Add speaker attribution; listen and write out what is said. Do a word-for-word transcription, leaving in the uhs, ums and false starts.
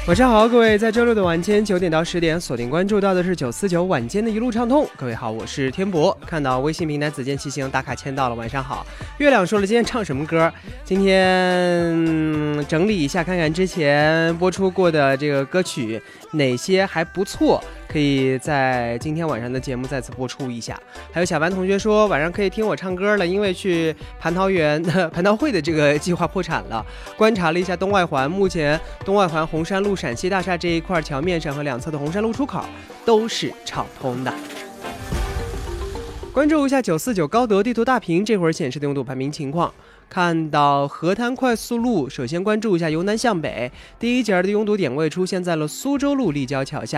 Speaker 1: 晚上好，各位，在周六的晚间九点到十点锁定关注到的是九四九晚间的一路畅通。各位好，我是天博。看到微信平台子健骑行打卡签到了，晚上好。月亮说了今天唱什么歌，今天、嗯、整理一下看看之前播出过的这个歌曲哪些还不错，可以在今天晚上的节目再次播出一下。还有小凡同学说晚上可以听我唱歌了，因为去蟠桃园蟠桃会的这个计划破产了。观察了一下东外环，目前东外环红山路陕西大厦这一块桥面上和两侧的红山路出口都是畅通的。关注一下九四九高德地图大屏这会儿显示的拥堵排名情况。看到河滩快速路，首先关注一下由南向北，第一节的拥堵点位出现在了苏州路立交桥下。